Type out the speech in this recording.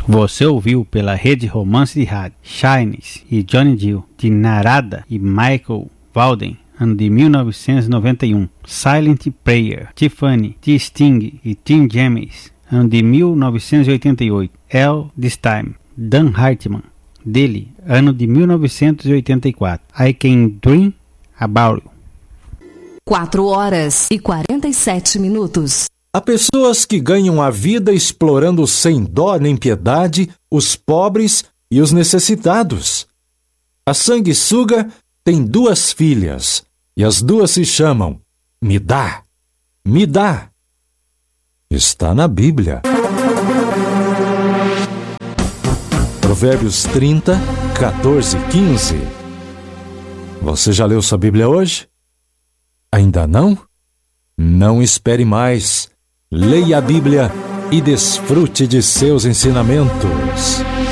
Você ouviu pela Rede Romance de Rádio Shines e Johnny Gill, de Narada e Michael Walden, ano de 1991. Silent Prayer, Tiffany, de Sting e Tim James, ano de 1988. All This Time, Dan Hartman, dele, ano de 1984. I Can Dream About You. 4h47. Há pessoas que ganham a vida explorando sem dó nem piedade os pobres e os necessitados. A sanguessuga tem 2 filhas e as 2 se chamam Me Dá, Me Dá. Está na Bíblia. Provérbios 30, 14 e 15. Você já leu sua Bíblia hoje? Ainda não? Não espere mais. Leia a Bíblia e desfrute de seus ensinamentos.